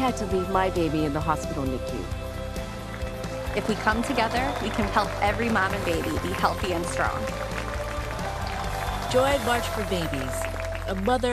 had to leave my baby in the hospital NICU. If we come together, we can help every mom and baby be healthy and strong. Join March for Babies, a mother